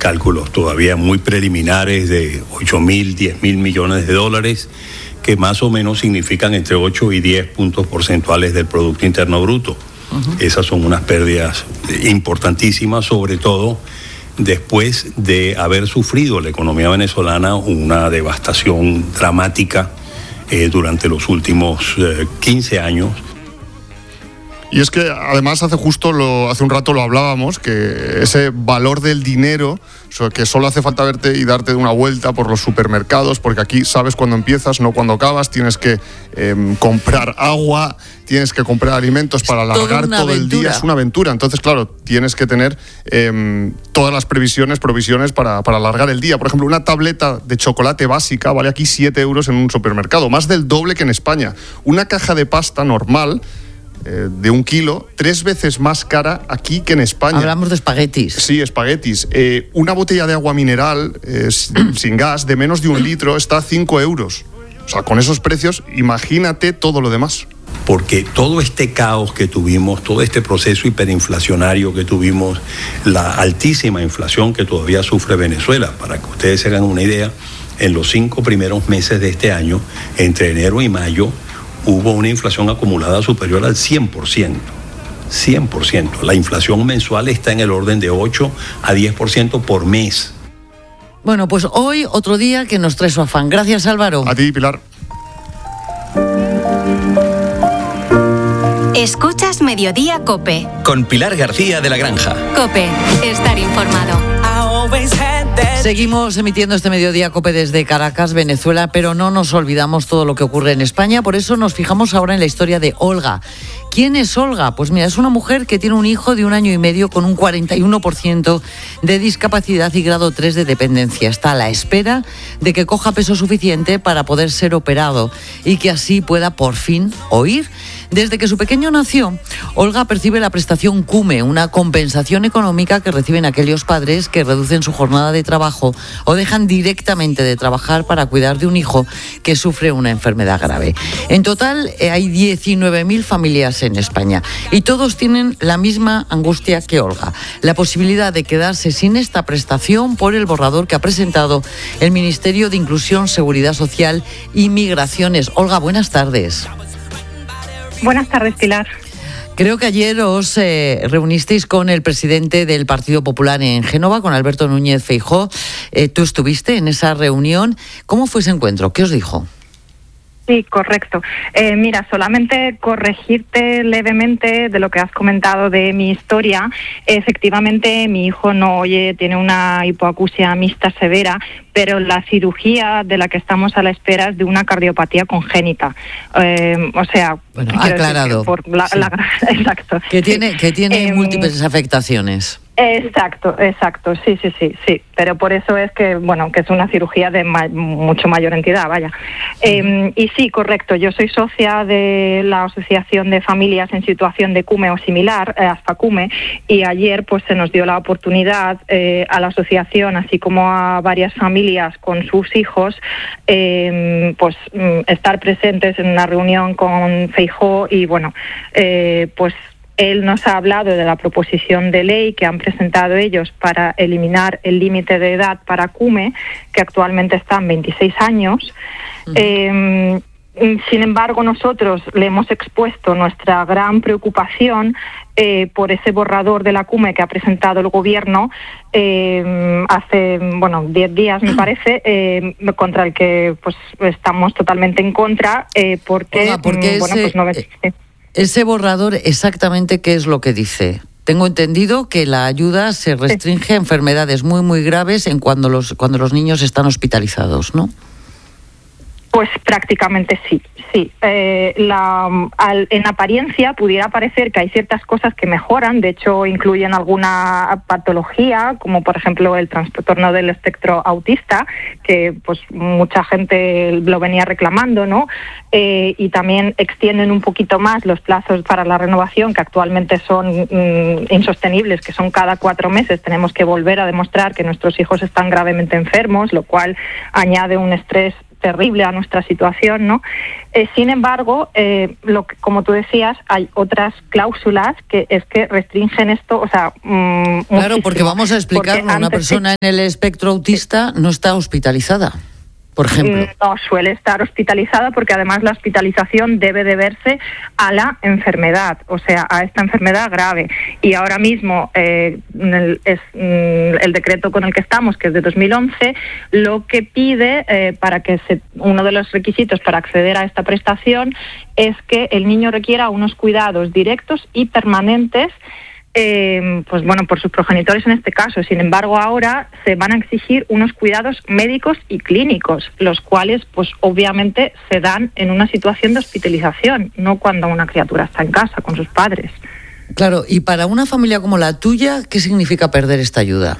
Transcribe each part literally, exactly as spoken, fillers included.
cálculos todavía muy preliminares de ocho mil, diez mil millones de dólares, que más o menos significan entre ocho y diez puntos porcentuales del Producto Interno Bruto. Uh-huh. Esas son unas pérdidas importantísimas, sobre todo después de haber sufrido la economía venezolana una devastación dramática eh, durante los últimos eh, quince años. Y es que además hace justo, lo, hace un rato lo hablábamos, que ese valor del dinero, que solo hace falta verte y darte una vuelta por los supermercados, porque aquí sabes cuándo empiezas, no cuándo acabas, tienes que eh, comprar agua, tienes que comprar alimentos para alargar todo, todo el día, es una aventura. Entonces, claro, tienes que tener eh, todas las previsiones, provisiones para, para alargar el día. Por ejemplo, una tableta de chocolate básica vale aquí siete euros en un supermercado, más del doble que en España. Una caja de pasta normal de un kilo, tres veces más cara aquí que en España. Hablamos de espaguetis. Sí, espaguetis. Eh, una botella de agua mineral eh, sin gas de menos de un litro está a cinco euros. O sea, con esos precios, imagínate todo lo demás. Porque todo este caos que tuvimos, todo este proceso hiperinflacionario que tuvimos, la altísima inflación que todavía sufre Venezuela, para que ustedes se hagan una idea, en los cinco primeros meses de este año, entre enero y mayo, hubo una inflación acumulada superior al cien por ciento. cien por ciento. La inflación mensual está en el orden de ocho a diez por ciento por mes. Bueno, pues hoy otro día que nos trae su afán. Gracias, Álvaro. A ti, Pilar. Escuchas Mediodía COPE. Con Pilar García de la Granja. COPE. Estar informado. Seguimos emitiendo este Mediodía COPE desde Caracas, Venezuela, pero no nos olvidamos todo lo que ocurre en España. Por eso nos fijamos ahora en la historia de Olga. ¿Quién es Olga? Pues mira, es una mujer que tiene un hijo de un año y medio con un cuarenta y uno por ciento de discapacidad y grado tres de dependencia. Está a la espera de que coja peso suficiente para poder ser operado y que así pueda por fin oír. Desde que su pequeño nació, Olga percibe la prestación CUME, una compensación económica que reciben aquellos padres que reducen su jornada de trabajo o dejan directamente de trabajar para cuidar de un hijo que sufre una enfermedad grave. En total hay diecinueve mil familias en España y todos tienen la misma angustia que Olga, la posibilidad de quedarse sin esta prestación por el borrador que ha presentado el Ministerio de Inclusión, Seguridad Social y Migraciones. Olga, buenas tardes. Buenas tardes, Pilar. Creo que ayer os eh, reunisteis con el presidente del Partido Popular en Génova, con Alberto Núñez Feijóo. Eh, tú estuviste en esa reunión. ¿Cómo fue ese encuentro? ¿Qué os dijo? Sí, correcto. Eh, mira, solamente corregirte levemente de lo que has comentado de mi historia. Efectivamente, mi hijo no oye, tiene una hipoacusia mixta severa, pero la cirugía de la que estamos a la espera es de una cardiopatía congénita. Eh, o sea, bueno, aclarado. Por la, sí. la, exacto. Que tiene, que tiene eh, múltiples afectaciones. Exacto, exacto, sí, sí, sí, sí, pero por eso es que, bueno, que es una cirugía de ma- mucho mayor entidad, vaya. Eh, y sí, correcto, yo soy socia de la Asociación de Familias en Situación de CUME o similar, eh, ASFACUME, y ayer pues se nos dio la oportunidad eh, a la asociación, así como a varias familias con sus hijos, eh, pues estar presentes en una reunión con Feijóo y, bueno, eh, pues él nos ha hablado de la proposición de ley que han presentado ellos para eliminar el límite de edad para CUME, que actualmente está en veintiséis años. Uh-huh. Eh, sin embargo, nosotros le hemos expuesto nuestra gran preocupación eh, por ese borrador de la CUME que ha presentado el Gobierno eh, hace, bueno, diez días, me parece, eh, contra el que pues estamos totalmente en contra, eh, porque, Oiga, porque bueno, ese... pues no ves... Eh, Ese borrador, exactamente qué es lo que dice. Tengo entendido que la ayuda se restringe a enfermedades muy, muy graves en cuando los, cuando los niños están hospitalizados, ¿no? Pues prácticamente sí, sí. Eh, la, al, en apariencia pudiera parecer que hay ciertas cosas que mejoran, de hecho incluyen alguna patología, como por ejemplo el trastorno del espectro autista, que pues mucha gente lo venía reclamando, ¿no? Eh, y también extienden un poquito más los plazos para la renovación, que actualmente son mm, insostenibles, que son cada cuatro meses. Tenemos que volver a demostrar que nuestros hijos están gravemente enfermos, lo cual añade un estrés terrible a nuestra situación, ¿no? Eh, sin embargo, eh, lo que, como tú decías, hay otras cláusulas que es que restringen esto, o sea, mmm, claro, muchísimo. Porque vamos a explicarlo, una persona en el espectro autista no está hospitalizada, por ejemplo. No suele estar hospitalizada porque además la hospitalización debe deberse a la enfermedad, o sea, a esta enfermedad grave. Y ahora mismo eh, el, es, el decreto con el que estamos, que es de dos mil once, lo que pide eh, para que se, uno de los requisitos para acceder a esta prestación es que el niño requiera unos cuidados directos y permanentes, Eh, pues bueno, por sus progenitores en este caso. Sin embargo, ahora se van a exigir unos cuidados médicos y clínicos, los cuales, pues obviamente, se dan en una situación de hospitalización, no cuando una criatura está en casa con sus padres. Claro, y para una familia como la tuya, ¿qué significa perder esta ayuda?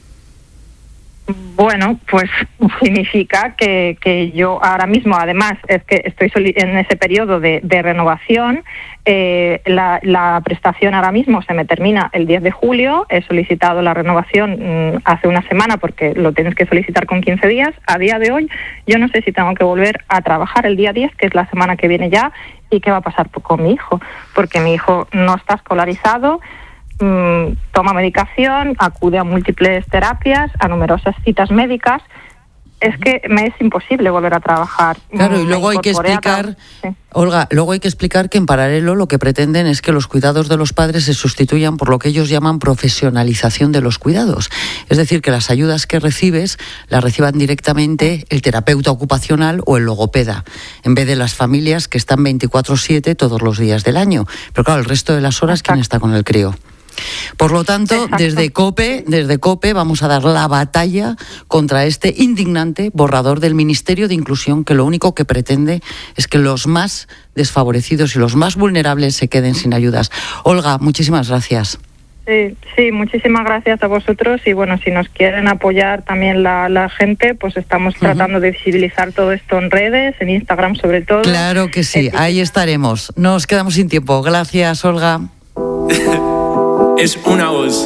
Bueno, pues significa que, que yo ahora mismo, además, es que estoy en ese periodo de, de renovación. Eh, la, la prestación ahora mismo se me termina el diez de julio. He solicitado la renovación mmm, hace una semana porque lo tienes que solicitar con quince días. A día de hoy, yo no sé si tengo que volver a trabajar el día diez, que es la semana que viene ya, y qué va a pasar con mi hijo, porque mi hijo no está escolarizado. Toma medicación, acude a múltiples terapias, a numerosas citas médicas. Es que me es imposible volver a trabajar. Claro, y luego hay que explicar, sí. Olga, luego hay que explicar que en paralelo lo que pretenden es que los cuidados de los padres se sustituyan por lo que ellos llaman profesionalización de los cuidados. Es decir, que las ayudas que recibes las reciban directamente el terapeuta ocupacional o el logopeda, en vez de las familias que están veinticuatro siete todos los días del año. Pero claro, el resto de las horas, ¿quién está con el crío? Por lo tanto, Exacto. desde COPE, desde COPE vamos a dar la batalla contra este indignante borrador del Ministerio de Inclusión, que lo único que pretende es que los más desfavorecidos y los más vulnerables se queden sin ayudas. Olga, muchísimas gracias. Sí, sí, muchísimas gracias a vosotros, y bueno, si nos quieren apoyar también la, la gente, pues estamos uh-huh. tratando de visibilizar todo esto en redes, en Instagram sobre todo. Claro que sí, ahí estaremos. Nos quedamos sin tiempo. Gracias, Olga. Es una voz.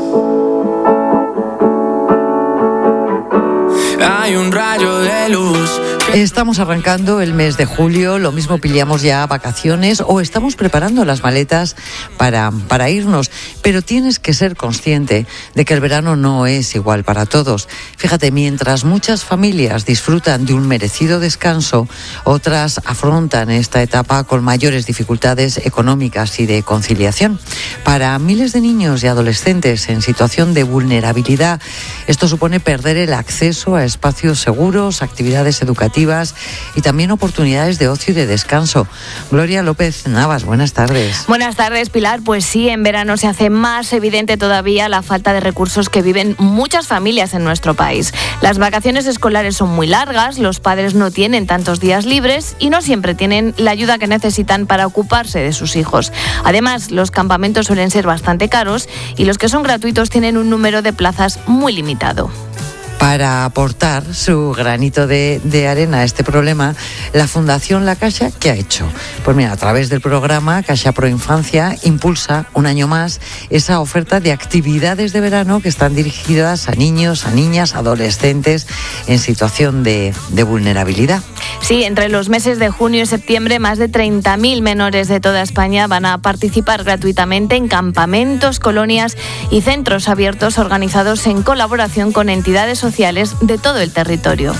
Hay un rayo de luz. Estamos arrancando el mes de julio, lo mismo pillamos ya vacaciones o estamos preparando las maletas para, para irnos, pero tienes que ser consciente de que el verano no es igual para todos. Fíjate, mientras muchas familias disfrutan de un merecido descanso, otras afrontan esta etapa con mayores dificultades económicas y de conciliación. Para miles de niños y adolescentes en situación de vulnerabilidad, esto supone perder el acceso a espacios seguros, actividades educativas y también oportunidades de ocio y de descanso. Gloria López Navas, buenas tardes. Buenas tardes, Pilar. Pues sí, en verano se hace más evidente todavía la falta de recursos que viven muchas familias en nuestro país. Las vacaciones escolares son muy largas, los padres no tienen tantos días libres y no siempre tienen la ayuda que necesitan para ocuparse de sus hijos. Además, los campamentos suelen ser bastante caros y los que son gratuitos tienen un número de plazas muy limitado. Para aportar su granito de, de arena a este problema, la Fundación La Caixa, ¿qué ha hecho? Pues mira, a través del programa Caixa Pro Infancia impulsa un año más esa oferta de actividades de verano que están dirigidas a niños, a niñas, adolescentes en situación de, de vulnerabilidad. Sí, entre los meses de junio y septiembre, más de treinta mil menores de toda España van a participar gratuitamente en campamentos, colonias y centros abiertos organizados en colaboración con entidades sociales de todo el territorio.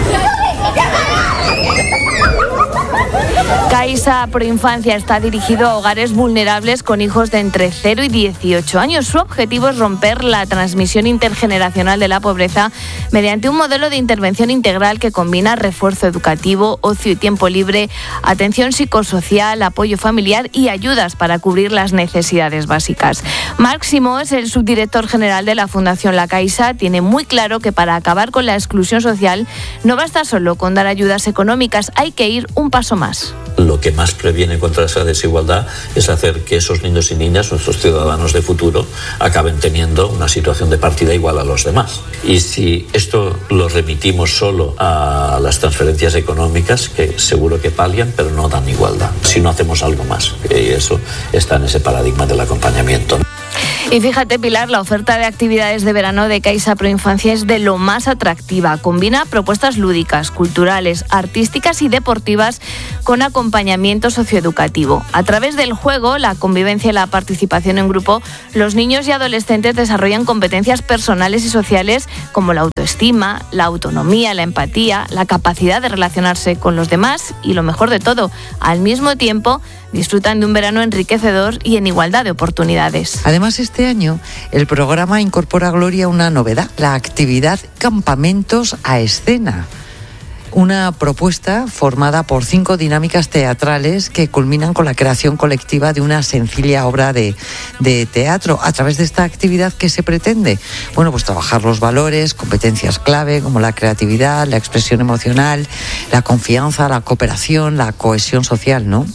Caixa Pro Infancia está dirigido a hogares vulnerables con hijos de entre cero y dieciocho años. Su objetivo es romper la transmisión intergeneracional de la pobreza mediante un modelo de intervención integral que combina refuerzo educativo, ocio y tiempo libre, atención psicosocial, apoyo familiar y ayudas para cubrir las necesidades básicas. Marc Simó es el subdirector general de la Fundación La Caixa. Tiene muy claro que para acabar con la exclusión social no basta solo con dar ayudas económicas, hay que ir un paso más. Lo que más previene contra esa desigualdad es hacer que esos niños y niñas, nuestros ciudadanos de futuro, acaben teniendo una situación de partida igual a los demás. Y si esto lo remitimos solo a las transferencias económicas, que seguro que palian, pero no dan igualdad. Si no hacemos algo más, y eso está en ese paradigma del acompañamiento. Y fíjate, Pilar, la oferta de actividades de verano de Caixa Proinfancia es de lo más atractiva. Combina propuestas lúdicas, culturales, artísticas y deportivas con acompañamiento socioeducativo. A través del juego, la convivencia y la participación en grupo, los niños y adolescentes desarrollan competencias personales y sociales como la autoestima, la autonomía, la empatía, la capacidad de relacionarse con los demás y, lo mejor de todo, al mismo tiempo disfrutan de un verano enriquecedor y en igualdad de oportunidades. Además, este año el programa incorpora, Gloria, una novedad, la actividad Campamentos a Escena. Una propuesta formada por cinco dinámicas teatrales que culminan con la creación colectiva de una sencilla obra de, de teatro. A través de esta actividad, ¿qué se pretende? Bueno, pues trabajar los valores, competencias clave como la creatividad, la expresión emocional, la confianza, la cooperación, la cohesión social, ¿no?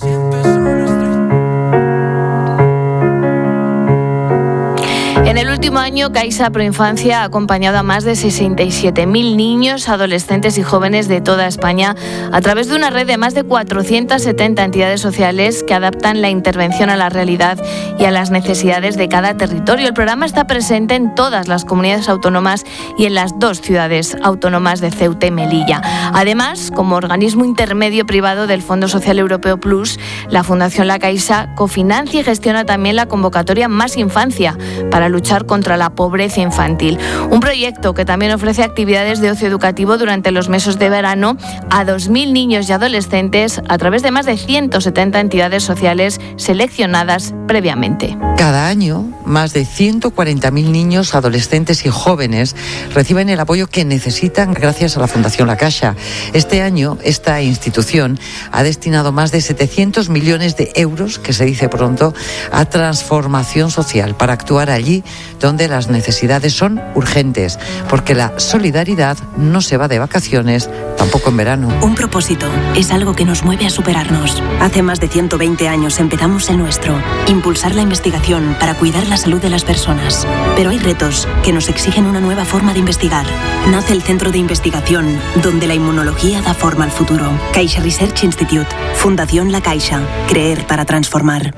En el último año, Caixa Proinfancia ha acompañado a más de sesenta y siete mil niños, adolescentes y jóvenes de toda España a través de una red de más de cuatrocientas setenta entidades sociales que adaptan la intervención a la realidad y a las necesidades de cada territorio. El programa está presente en todas las comunidades autónomas y en las dos ciudades autónomas de Ceuta y Melilla. Además, como organismo intermedio privado del Fondo Social Europeo Plus, la Fundación La Caixa cofinancia y gestiona también la convocatoria Más Infancia para luchar contra la pobreza infantil. Un proyecto que también ofrece actividades de ocio educativo durante los meses de verano a dos mil niños y adolescentes a través de más de ciento setenta entidades sociales seleccionadas previamente. Cada año, más de ciento cuarenta mil niños, adolescentes y jóvenes reciben el apoyo que necesitan gracias a la Fundación La Caixa. Este año, esta institución ha destinado más de setecientos millones de euros, que se dice pronto, a transformación social para actuar allí donde las necesidades son urgentes, porque la solidaridad no se va de vacaciones, tampoco en verano. Un propósito es algo que nos mueve a superarnos. Hace más de ciento veinte años empezamos el nuestro, impulsar la investigación para cuidar la salud de las personas. Pero hay retos que nos exigen una nueva forma de investigar. Nace el Centro de Investigación, donde la inmunología da forma al futuro. Caixa Research Institute, Fundación La Caixa, creer para transformar.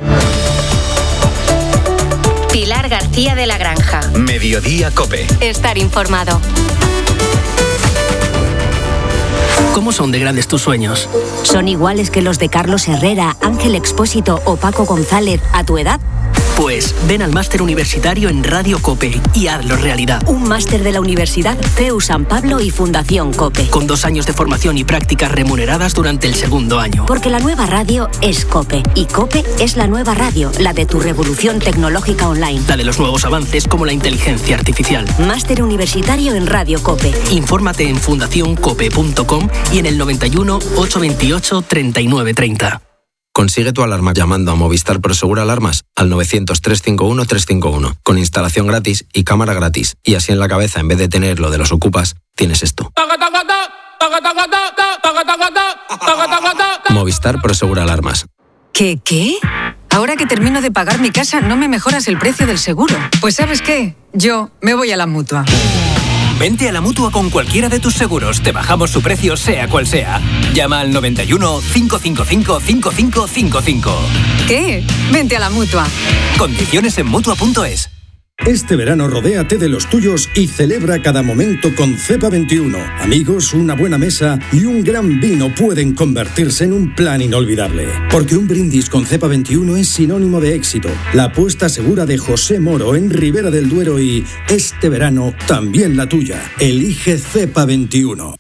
Pilar García de la Granja. Mediodía COPE. Estar informado. ¿Cómo son de grandes tus sueños? ¿Son iguales que los de Carlos Herrera, Ángel Expósito o Paco González a tu edad? Pues ven al máster universitario en Radio COPE y hazlo realidad. Un máster de la Universidad C E U San Pablo y Fundación COPE. Con dos años de formación y prácticas remuneradas durante el segundo año. Porque la nueva radio es COPE y COPE es la nueva radio, la de tu revolución tecnológica online. La de los nuevos avances como la inteligencia artificial. Máster universitario en Radio COPE. Infórmate en fundación cope punto com y en el noventa y uno, ochocientos veintiocho, treinta y nueve treinta. Consigue tu alarma llamando a Movistar Prosegur Alarmas al novecientos, trescientos cincuenta y uno, trescientos cincuenta y uno, con instalación gratis y cámara gratis. Y así en la cabeza, en vez de tener lo de los ocupas, tienes esto. Movistar Prosegur Alarmas. ¿Qué, qué? Ahora que termino de pagar mi casa, ¿no me mejoras el precio del seguro? Pues ¿sabes qué? Yo me voy a la Mutua. Vente a la Mutua con cualquiera de tus seguros. Te bajamos su precio sea cual sea. Llama al noventa y uno, cinco cinco cinco, cinco cinco cinco cinco. ¿Qué? Vente a la Mutua. Condiciones en Mutua punto es. Este verano rodéate de los tuyos y celebra cada momento con Cepa veintiuno. Amigos, una buena mesa y un gran vino pueden convertirse en un plan inolvidable. Porque un brindis con Cepa veintiuno es sinónimo de éxito. La apuesta segura de José Moro en Ribera del Duero y este verano también la tuya. Elige Cepa veintiuno.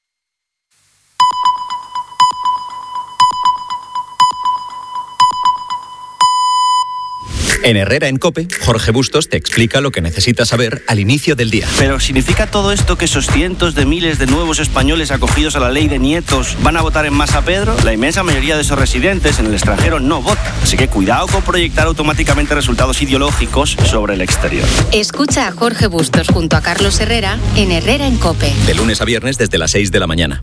En Herrera en COPE, Jorge Bustos te explica lo que necesitas saber al inicio del día. Pero ¿significa todo esto que esos cientos de miles de nuevos españoles acogidos a la ley de nietos van a votar en masa Pedro? La inmensa mayoría de esos residentes en el extranjero no vota. Así que cuidado con proyectar automáticamente resultados ideológicos sobre el exterior. Escucha a Jorge Bustos junto a Carlos Herrera en Herrera en COPE. De lunes a viernes desde las seis de la mañana.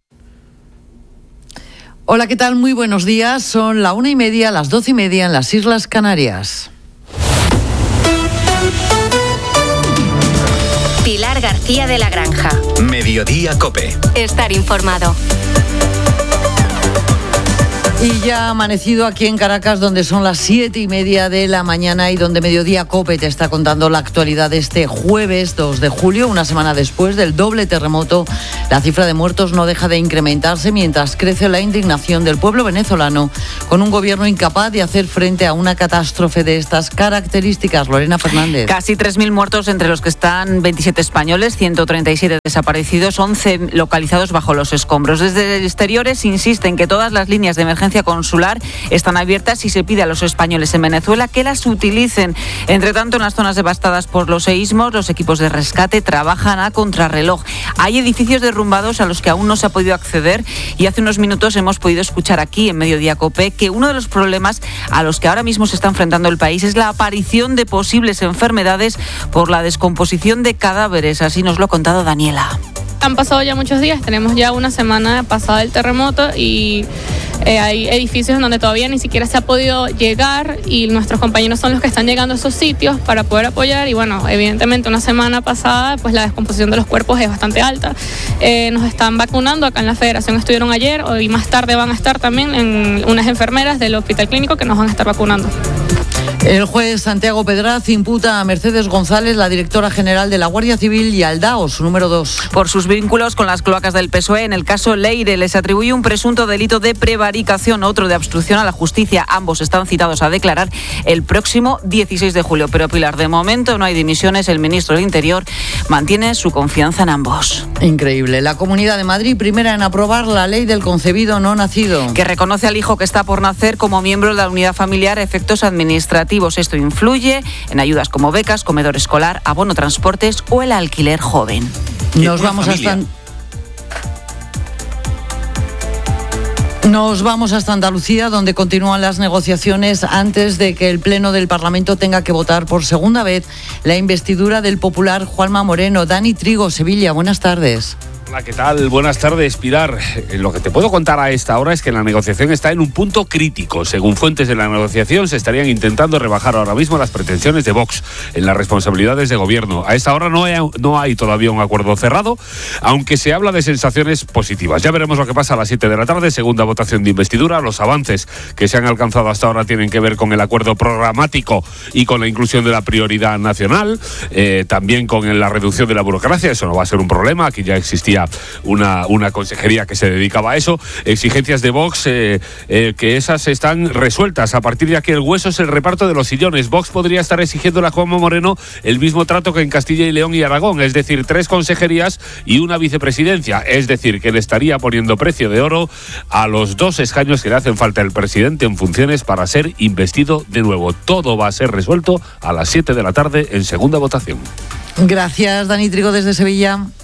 Hola, ¿qué tal? Muy buenos días. Son la una y media, las doce y media en las Islas Canarias. Pilar García de la Granja. Mediodía COPE. Estar informado. Y ya ha amanecido aquí en Caracas, donde son las siete y media de la mañana y donde Mediodía COPE te está contando la actualidad de este jueves dos de julio, una semana después del doble terremoto. La cifra de muertos no deja de incrementarse mientras crece la indignación del pueblo venezolano con un gobierno incapaz de hacer frente a una catástrofe de estas características. Lorena Fernández. Casi tres mil muertos, entre los que están veintisiete españoles, ciento treinta y siete desaparecidos, once localizados bajo los escombros. Desde exteriores insisten que todas las líneas de emergencia consular están abiertas y se pide a los españoles en Venezuela que las utilicen. Entre tanto, en las zonas devastadas por los seísmos, los equipos de rescate trabajan a contrarreloj. Hay edificios derrumbados a los que aún no se ha podido acceder y hace unos minutos hemos podido escuchar aquí en Mediodía COPE que uno de los problemas a los que ahora mismo se está enfrentando el país es la aparición de posibles enfermedades por la descomposición de cadáveres. Así nos lo ha contado Daniela. Han pasado ya muchos días, tenemos ya una semana pasada el terremoto y eh, hay edificios en donde todavía ni siquiera se ha podido llegar y nuestros compañeros son los que están llegando a esos sitios para poder apoyar y bueno, evidentemente una semana pasada pues la descomposición de los cuerpos es bastante alta. Eh, nos están vacunando acá en la Federación, estuvieron ayer, hoy más tarde van a estar también en unas enfermeras del Hospital Clínico que nos van a estar vacunando. El juez Santiago Pedraz imputa a Mercedes González, la directora general de la Guardia Civil, y al DAO, su número dos. Por sus vínculos con las cloacas del P S O E, en el caso Leire les atribuye un presunto delito de prevaricación, otro de obstrucción a la justicia. Ambos están citados a declarar el próximo dieciséis de julio. Pero Pilar, de momento no hay dimisiones. El ministro del Interior mantiene su confianza en ambos. Increíble. La Comunidad de Madrid, primera en aprobar la ley del concebido no nacido, que reconoce al hijo que está por nacer como miembro de la unidad familiar a efectos administrativos. Esto influye en ayudas como becas, comedor escolar, abono transportes o el alquiler joven. Nos vamos hasta... Nos vamos hasta Andalucía, donde continúan las negociaciones antes de que el Pleno del Parlamento tenga que votar por segunda vez la investidura del popular Juanma Moreno. Dani Trigo, Sevilla, buenas tardes. Hola, ¿qué tal? Buenas tardes, Pilar. Lo que te puedo contar a esta hora es que la negociación está en un punto crítico. Según fuentes de la negociación, se estarían intentando rebajar ahora mismo las pretensiones de Vox en las responsabilidades de gobierno. A esta hora no hay, no hay todavía un acuerdo cerrado, aunque se habla de sensaciones positivas. Ya veremos lo que pasa a las siete de la tarde, segunda votación de investidura. Los avances que se han alcanzado hasta ahora tienen que ver con el acuerdo programático y con la inclusión de la prioridad nacional, eh, también con la reducción de la burocracia. Eso no va a ser un problema, aquí ya existía Una, una consejería que se dedicaba a eso. Exigencias de Vox, eh, eh, que esas están resueltas. A partir de aquí el hueso es el reparto de los sillones. Vox podría estar exigiendo a Juanma Moreno el mismo trato que en Castilla y León y Aragón, es decir, tres consejerías y una vicepresidencia. Es decir, que le estaría poniendo precio de oro a los dos escaños que le hacen falta al presidente en funciones para ser investido de nuevo. Todo va a ser resuelto a las siete de la tarde en segunda votación. Gracias, Dani Trigo, desde Sevilla.